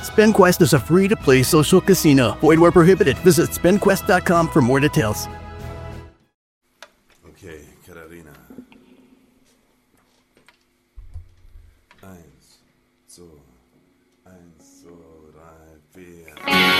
SpinQuest is a free-to-play social casino. Void where prohibited. Visit spinquest.com for more details. Okay, Katharina. 1, 2, 1, 2, 3, 4.